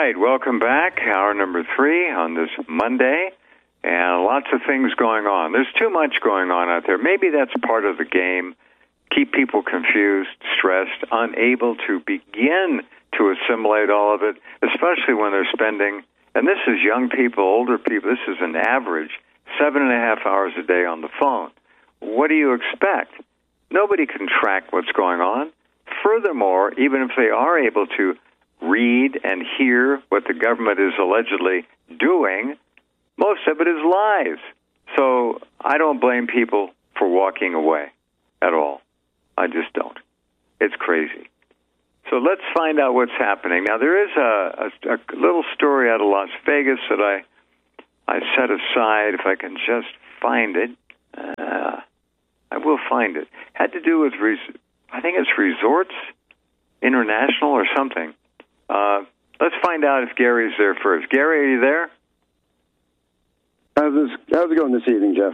right, welcome back. Hour number 3 on this Monday, and lots of things going on. There's too much going on out there. Maybe that's part of the game. Keep people confused, stressed, unable to begin to assimilate all of it, especially when they're spending, and this is young people, older people, this is an average, 7.5 hours a day on the phone. What do you expect? Nobody can track what's going on. Furthermore, even if they are able to read and hear what the government is allegedly doing, most of it is lies. So I don't blame people for walking away at all. I just don't. It's crazy. So let's find out what's happening. Now, there is a little story out of Las Vegas that I set aside, if I can just find it. I will find it. Had to do with, I think it's Resorts International or something. Let's find out if Gary's there first. Gary, are you there? How's it going this evening, Jeff?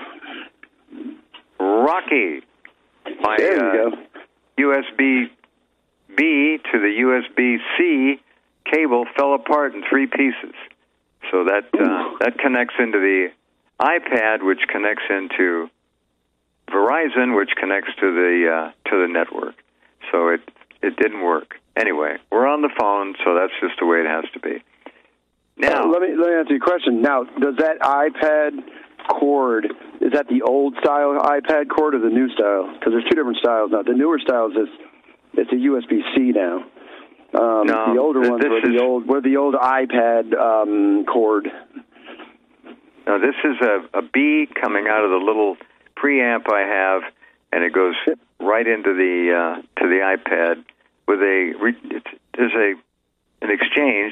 Rocky. My there you go. USB-B to the USB-C cable fell apart in 3 pieces. So that connects into the iPad, which connects into Verizon, which connects to the network. So it didn't work. Anyway, we're on the phone, so that's just the way it has to be. Now, let me answer your question. Now, does that iPad cord, is that the old style iPad cord or the new style? Because there's 2 different styles now. The newer styles it's a USB-C now. No, the older ones were the old iPad cord. No, this is a B coming out of the little preamp I have, and it goes right into the to the iPad with there's an exchange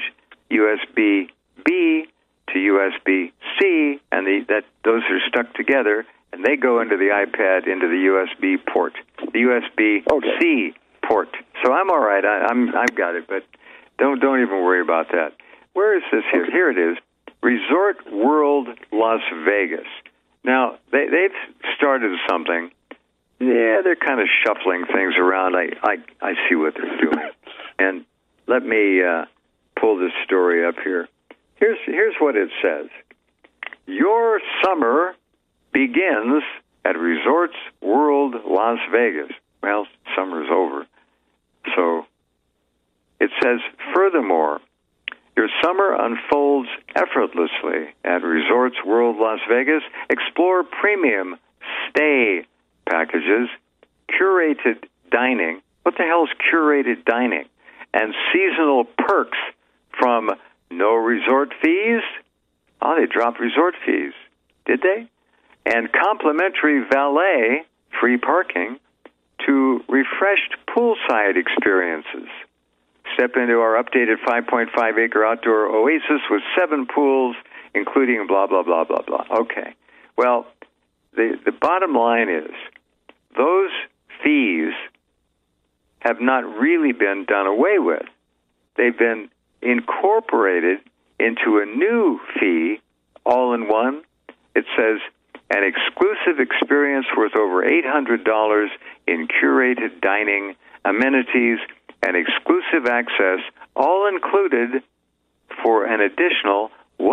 USB-B to USB-C, and those are stuck together, and they go into the iPad into the USB port, the USB-C port. So I'm all right. I've got it, but don't even worry about that. Where is this here? Okay. Here it is. Resort World Las Vegas. Now they've started something. Yeah, they're kind of shuffling things around. I see what they're doing, and let me pull this story up here. Here's what it says. Your summer begins at Resorts World Las Vegas. Well, summer's over. So it says, furthermore, your summer unfolds effortlessly at Resorts World Las Vegas. Explore premium stay packages, curated dining. What the hell is curated dining? And seasonal perks from no resort fees. Oh, they dropped resort fees. Did they? And complimentary valet, free parking, to refreshed poolside experiences. Step into our updated 5.5-acre outdoor oasis with 7 pools, including blah, blah, blah, blah, blah. Okay. Well, the bottom line is those fees have not really been done away with. They've been incorporated into a new fee, all in one. It says, an exclusive experience worth over $800 in curated dining, amenities, and exclusive access, all included for an additional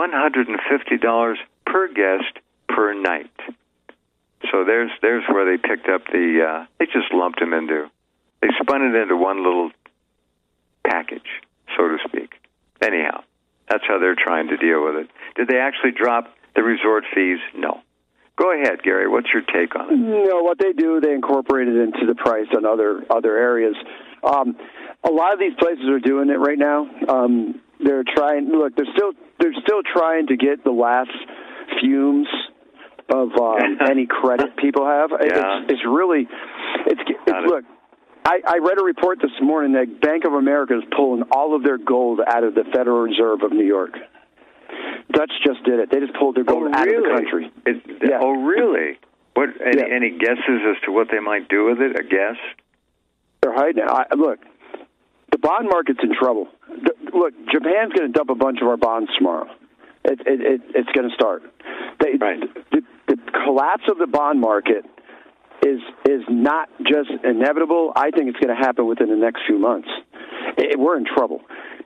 $150 per guest per night. So there's where they picked up they just lumped them they spun it into one little package, so to speak. Anyhow, that's how they're trying to deal with it. Did they actually drop the resort fees? No. Go ahead, Gary. What's your take on it? No, what they do, they incorporate it into the price on other areas. A lot of these places are doing it right now. They're trying. Look, they're still trying to get the last fumes of any credit people have. Yeah. It's really look. I read a report this morning that Bank of America is pulling all of their gold out of the Federal Reserve of New York. Dutch just did it. They just pulled their gold out of the country. Oh, really? What? Any guesses as to what they might do with it? A guess? They're hiding it. Look, the bond market's in trouble. Look, Japan's going to dump a bunch of our bonds tomorrow. It's going to start. The collapse of the bond market is not just inevitable. I think it's going to happen within the next few months. We're in trouble.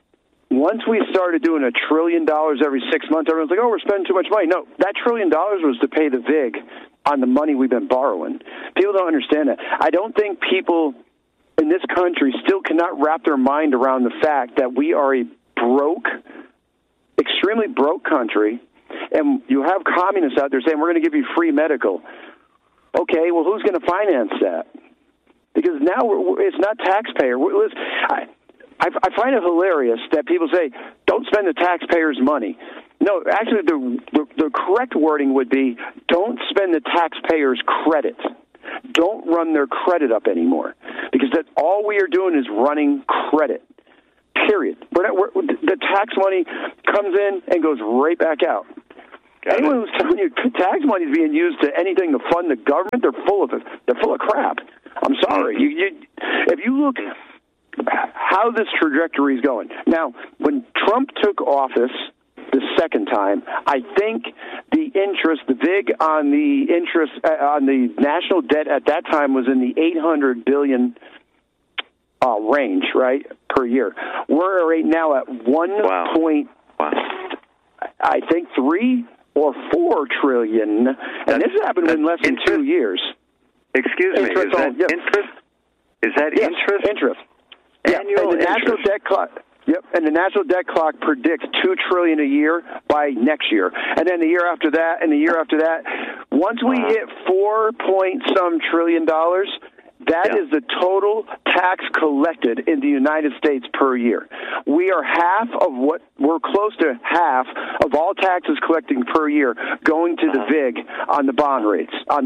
once we started doing $1 trillion every 6 months, everyone's like, oh, we're spending too much money. No, that $1 trillion was to pay the VIG on the money we've been borrowing. People don't understand that. I don't think people in this country still cannot wrap their mind around the fact that we are a broke, extremely broke country, and you have communists out there saying, we're going to give you free medical. Okay, well, who's going to finance that? Because now it's not taxpayer. I find it hilarious that people say, don't spend the taxpayers' money. No, actually, the correct wording would be, don't spend the taxpayers' credit. Don't run their credit up anymore. Because that's all we are doing is running credit, period. The tax money comes in and goes right back out. Anyone who's telling you tax money is being used to anything to fund the government, they're full of crap. I'm sorry. If you look how this trajectory is going. Now, when Trump took office the second time, I think the VIG on the national debt at that time was in the $800 billion range, right, per year. We're right now at 1 I think 3 or 4 trillion, and this happened in less than 2 years. Excuse me, is that interest? Is that interest? Interest. Yeah, Annual and the national debt clock. Yep, and the national debt clock predicts $2 trillion a year by next year, and then the year after that, and the year after that. Once we hit 4-point-some trillion dollars, that is the total tax collected in the United States per year. We're close to half of all taxes collecting per year going to the VIG on the bond rates What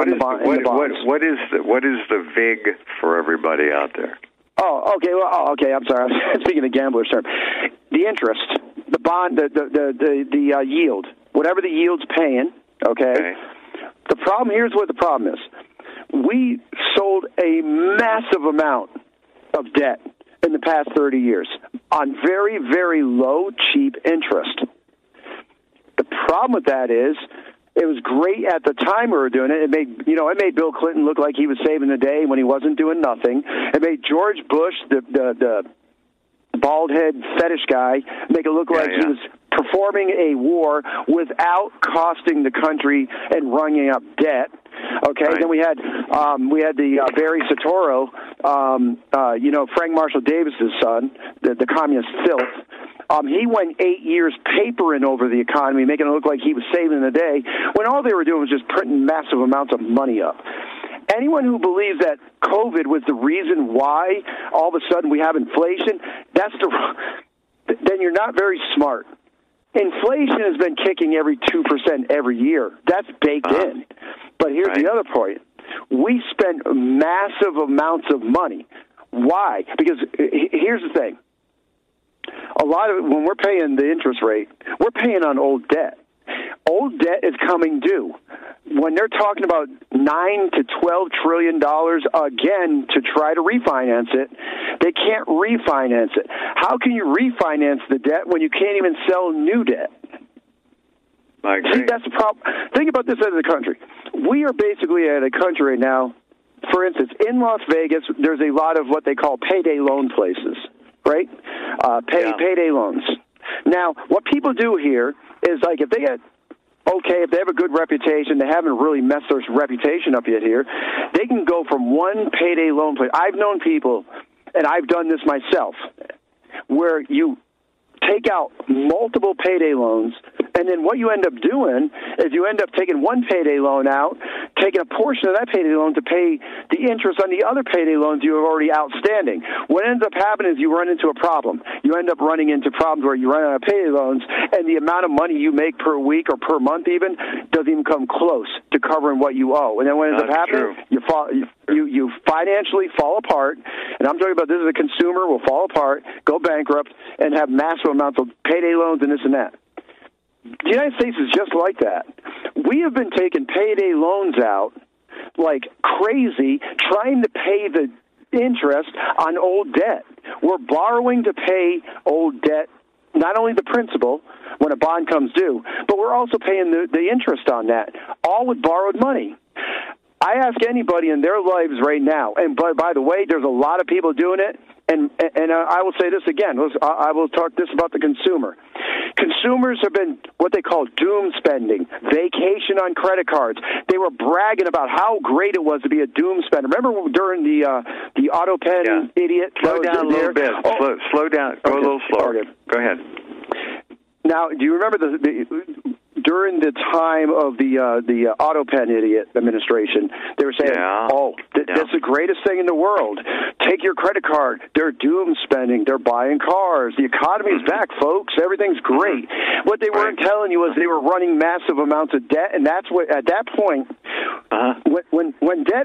is the VIG for everybody out there? Oh, okay. Well, okay. I'm sorry. I'm speaking of gambler's term. The interest, the bond, the yield, whatever the yield's paying. Okay. Here's what the problem is. We sold a massive amount of debt in the past 30 years on very, very low, cheap interest. The problem with that is, it was great at the time we were doing it. It made Bill Clinton look like he was saving the day when he wasn't doing nothing. It made George Bush, the bald head fetish guy, make it look like he was performing a war without costing the country and running up debt. Okay, then we had the Barry Soetoro, Frank Marshall Davis's son, the communist filth. He went 8 years papering over the economy, making it look like he was saving the day, when all they were doing was just printing massive amounts of money up. Anyone who believes that COVID was the reason why all of a sudden we have inflation, then you're not very smart. Inflation has been kicking every 2% every year. That's baked in. But here's the other point. We spend massive amounts of money. Why? Because here's the thing. A lot of when we're paying the interest rate, we're paying on old debt. Old debt is coming due. When they're talking about $9 to $12 trillion again to try to refinance it, they can't refinance it. How can you refinance the debt when you can't even sell new debt? I agree. See, that's the problem. Think about this as a country. We are basically at a country right now. For instance, in Las Vegas, there's a lot of what they call payday loan places, right? Payday loans. Now, what people do here is, like, if they have a good reputation, they haven't really messed their reputation up yet here, they can go from one payday loan place. I've known people, and I've done this myself, where you take out multiple payday loans, and then what you end up doing is you end up taking one payday loan out, taking a portion of that payday loan to pay the interest on the other payday loans you have already outstanding. What ends up happening is you run into a problem. You end up running into problems where you run out of payday loans, and the amount of money you make per week or per month even doesn't even come close to covering what you owe. And then what ends up happening, you financially fall apart, and I'm talking about this as a consumer, will fall apart, go bankrupt, and have massive amounts of payday loans and this and that. The United States is just like that. We have been taking payday loans out like crazy, trying to pay the interest on old debt. We're borrowing to pay old debt, not only the principal when a bond comes due, but we're also paying the interest on that, all with borrowed money. I ask anybody in their lives right now, and by the way, there's a lot of people doing it, and I will say this again. I will talk this about the consumer. Consumers have been what they call doom spending, vacation on credit cards. They were bragging about how great it was to be a doom spender. Remember during the AutoPen idiot? Slow down a little bit. Slow down. Go a little slower. Okay. Go ahead. Now, do you remember during the time of the AutoPen idiot administration, they were saying, that's the greatest thing in the world. Take your credit card. They're doom spending. They're buying cars. The economy's back, folks. Everything's great. What they weren't telling you was they were running massive amounts of debt, and that's what at that point, when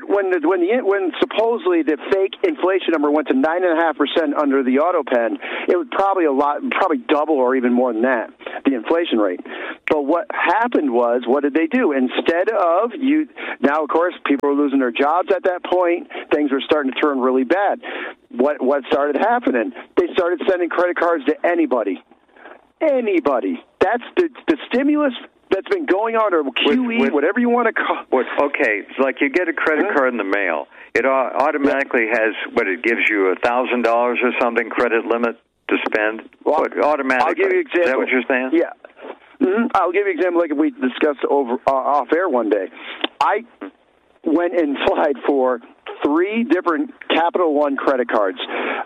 supposedly the fake inflation number went to 9.5% under the AutoPen, it was probably double or even more than that, the inflation rate. But what happened was, what did they do? Instead of now, of course, people were losing their jobs at that point. Things were starting to turn really bad. What started happening? They started sending credit cards to anybody. Anybody. That's the stimulus that's been going on, or QE, whatever you want to call it. Okay, it's like you get a credit card in the mail. It automatically has, it gives you $1,000 or something credit limit to spend? Well, automatically. I'll give you an example. Is that what you're saying? Yeah. I'll give you an example like we discussed off air one day. I went and applied for 3 different Capital One credit cards.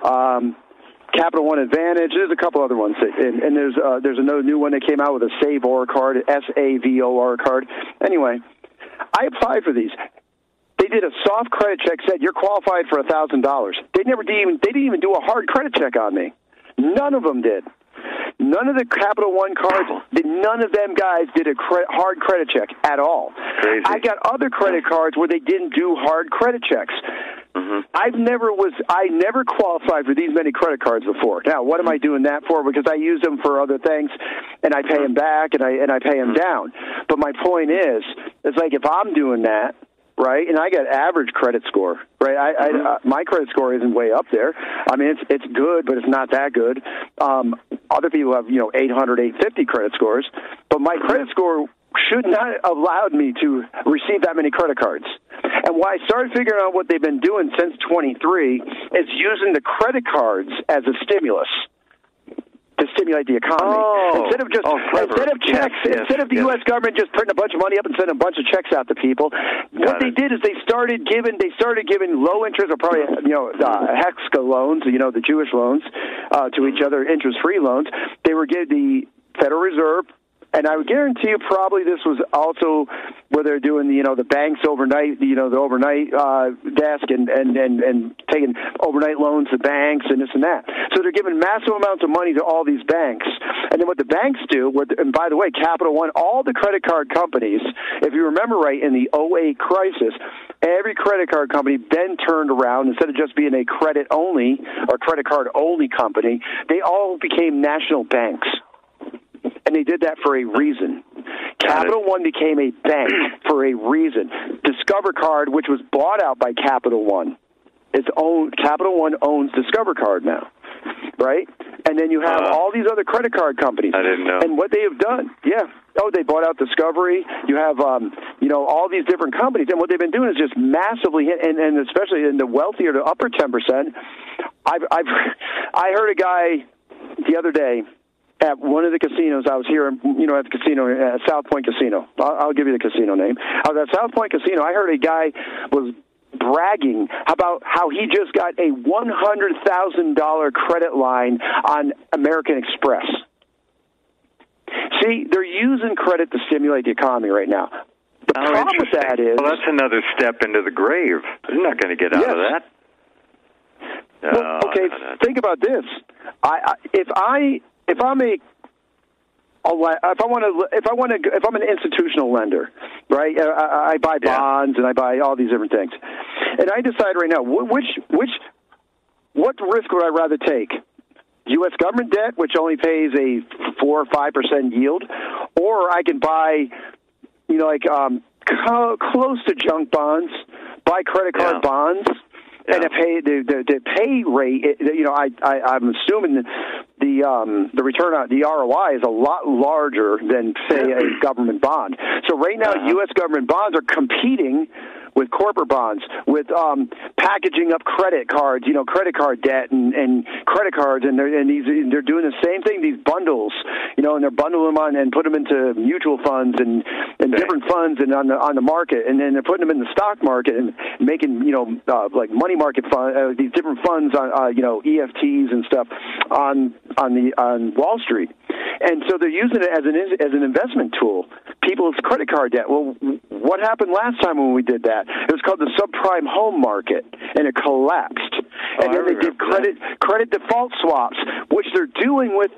Capital One Advantage. There's a couple other ones, and there's another new one that came out with a Savor card, SAVOR card. Anyway, I applied for these. They did a soft credit check. Said you're qualified for $1,000. They didn't even do a hard credit check on me. None of them did. None of the Capital One cards, none of them guys did a hard credit check at all. Crazy. I got other credit cards where they didn't do hard credit checks. I never qualified for these many credit cards before. Now, what am I doing that for? Because I use them for other things, and I pay them back, and I pay them down. But my point is, it's like if I'm doing that, right, and I got average credit score, right? My credit score isn't way up there. I mean, it's good, but it's not that good. Other people have 800, 850 credit scores, but my credit score should not have allowed me to receive that many credit cards. And why I started figuring out what they've been doing since 23 is using the credit cards as a stimulus to stimulate the economy. Instead of checks, instead of the U.S. government just putting a bunch of money up and sending a bunch of checks out to people, what they did is they started giving low interest, or probably HEXCA loans, the Jewish loans, to each other, interest-free loans. They were giving the Federal Reserve. And I would guarantee you probably this was also where they're doing, the banks overnight, the overnight desk and taking overnight loans to banks and this and that. So they're giving massive amounts of money to all these banks. And then what the banks do, and by the way, Capital One, all the credit card companies, if you remember right, in the 2008 crisis, every credit card company then turned around, instead of just being a credit-only or credit card-only company, they all became national banks. And they did that for a reason. Capital One became a bank for a reason. Discover Card, which was bought out by Capital One, Capital One owns Discover Card now, right? And then you have all these other credit card companies. I didn't know. And what they have done, they bought out Discovery. You have, all these different companies. And what they've been doing is just massively, and especially in the wealthier, the upper 10%. I heard a guy the other day at one of the casinos. I was here, at the casino, at South Point Casino. I'll give you the casino name. I was at South Point Casino. I heard a guy was bragging about how he just got a $100,000 credit line on American Express. See, they're using credit to stimulate the economy right now. The problem with that is... Well, that's another step into the grave. They're not going to get out of that. Think about this. If I'm an institutional lender, right? I buy bonds and I buy all these different things, and I decide right now what risk would I rather take? U.S. government debt, which only pays a 4 or 5% yield, or I can buy, close to junk bonds, buy credit card bonds. Yeah. And the pay rate, I'm assuming the return on the ROI is a lot larger than, say, a government bond. So right now, U.S. government bonds are competing with corporate bonds, with packaging up credit cards, credit card debt and credit cards, and they're doing the same thing. These bundles, and they're bundling them on and put them into mutual funds and different funds and on the market, and then they're putting them in the stock market and making like money market fund, these different funds on EFTs and stuff on Wall Street, and so they're using it as an investment tool. People's credit card debt. Well, what happened last time when we did that? It was called the subprime home market, and it collapsed. And then they did credit default swaps, which they're doing with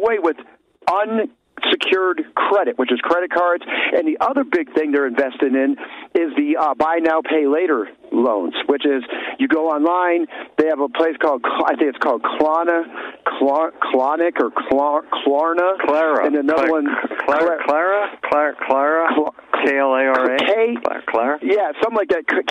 unsecured credit, which is credit cards. And the other big thing they're investing in is the buy now, pay later loans, which is you go online. They have a place called, I think it's called Klarna, and another one, Clara, Klara, Klara, yeah, something like that.